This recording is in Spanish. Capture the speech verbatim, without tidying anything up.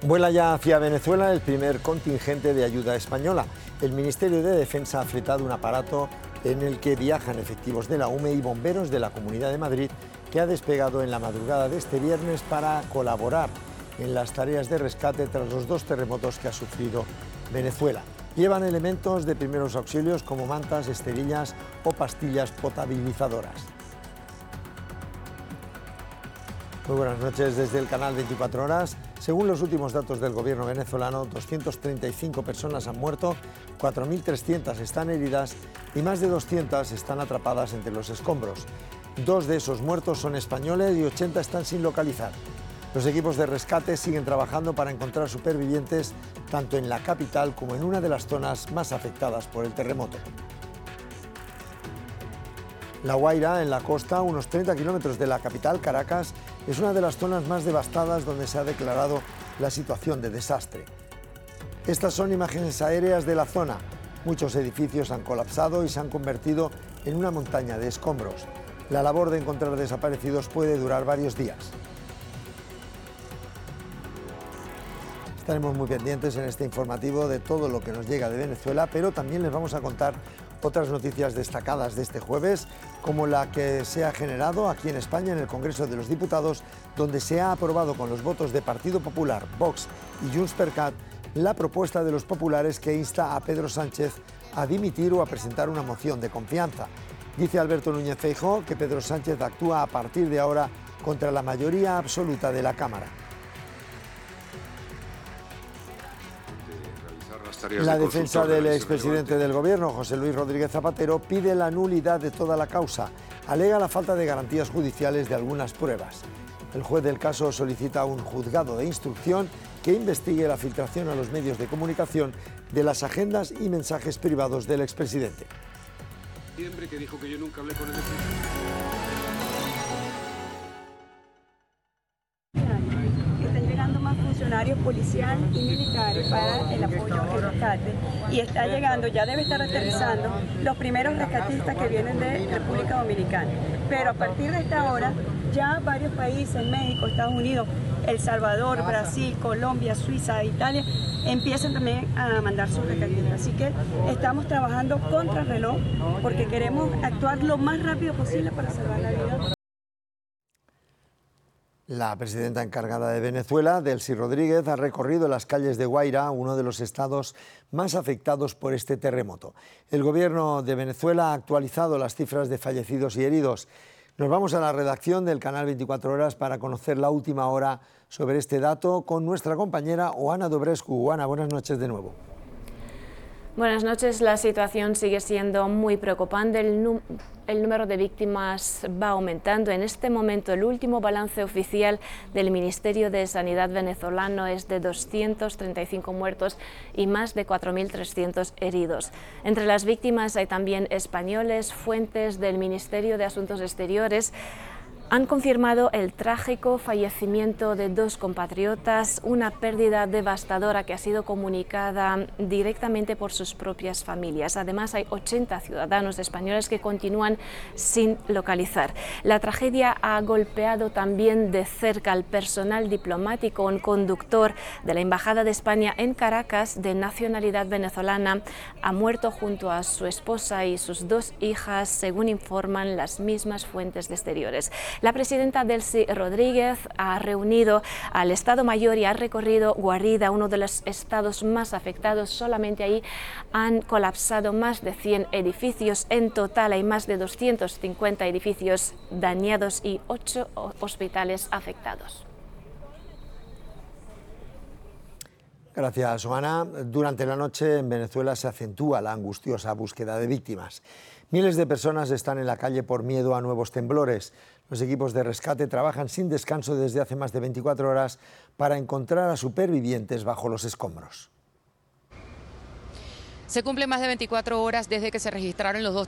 Vuela ya hacia Venezuela el primer contingente de ayuda española. El Ministerio de Defensa ha fletado un aparato en el que viajan efectivos de la U M E y bomberos de la Comunidad de Madrid, que ha despegado en la madrugada de este viernes para colaborar en las tareas de rescate tras los dos terremotos que ha sufrido Venezuela. Llevan elementos de primeros auxilios como mantas, esterillas o pastillas potabilizadoras. Muy buenas noches desde el canal veinticuatro horas. Según los últimos datos del gobierno venezolano, doscientas treinta y cinco personas han muerto, cuatro mil trescientas están heridas y más de doscientas están atrapadas entre los escombros. Dos de esos muertos son españoles y ochenta están sin localizar. Los equipos de rescate siguen trabajando para encontrar supervivientes tanto en la capital como en una de las zonas más afectadas por el terremoto. La Guaira, en la costa, a unos treinta kilómetros de la capital, Caracas, es una de las zonas más devastadas donde se ha declarado la situación de desastre. Estas son imágenes aéreas de la zona. Muchos edificios han colapsado y se han convertido en una montaña de escombros. La labor de encontrar desaparecidos puede durar varios días. Estaremos muy pendientes en este informativo de todo lo que nos llega de Venezuela, pero también les vamos a contar otras noticias destacadas de este jueves, como la que se ha generado aquí en España en el Congreso de los Diputados, donde se ha aprobado con los votos de Partido Popular, Vox y Junts per Cat la propuesta de los populares que insta a Pedro Sánchez a dimitir o a presentar una moción de confianza. Dice Alberto Núñez Feijóo que Pedro Sánchez actúa a partir de ahora contra la mayoría absoluta de la Cámara. La defensa del expresidente del Gobierno, José Luis Rodríguez Zapatero, pide la nulidad de toda la causa. Alega la falta de garantías judiciales de algunas pruebas. El juez del caso solicita a un juzgado de instrucción que investigue la filtración a los medios de comunicación de las agendas y mensajes privados del expresidente. Siempre que dijo que yo nunca hablé con él. Funcionarios policial y militares para el apoyo al rescate, y está llegando, ya debe estar aterrizando los primeros rescatistas que vienen de República Dominicana, pero a partir de esta hora ya varios países, México, Estados Unidos, El Salvador, Brasil, Colombia, Suiza, Italia, empiezan también a mandar sus rescatistas, así que estamos trabajando contra reloj porque queremos actuar lo más rápido posible para salvar la vida. La presidenta encargada de Venezuela, Delcy Rodríguez, ha recorrido las calles de Guaira, uno de los estados más afectados por este terremoto. El gobierno de Venezuela ha actualizado las cifras de fallecidos y heridos. Nos vamos a la redacción del canal veinticuatro horas para conocer la última hora sobre este dato con nuestra compañera Oana Dobrescu. Oana, buenas noches de nuevo. Buenas noches. La situación sigue siendo muy preocupante. El, el número de víctimas va aumentando. En este momento, el último balance oficial del Ministerio de Sanidad venezolano es de doscientos treinta y cinco muertos y más de cuatro mil trescientos heridos. Entre las víctimas hay también españoles. Fuentes del Ministerio de Asuntos Exteriores han confirmado el trágico fallecimiento de dos compatriotas, una pérdida devastadora que ha sido comunicada directamente por sus propias familias. Además, hay ochenta ciudadanos españoles que continúan sin localizar. La tragedia ha golpeado también de cerca al personal diplomático. Un conductor de la Embajada de España en Caracas, de nacionalidad venezolana, ha muerto junto a su esposa y sus dos hijas, según informan las mismas fuentes de exteriores. La presidenta Delcy Rodríguez ha reunido al Estado Mayor y ha recorrido Guarida, uno de los estados más afectados. Solamente ahí han colapsado más de cien edificios. En total hay más de doscientos cincuenta edificios dañados y ocho hospitales afectados. Gracias, Oana. Durante la noche en Venezuela se acentúa la angustiosa búsqueda de víctimas. Miles de personas están en la calle por miedo a nuevos temblores. Los equipos de rescate trabajan sin descanso desde hace más de veinticuatro horas para encontrar a supervivientes bajo los escombros. Se cumplen más de veinticuatro horas desde que se registraron los dos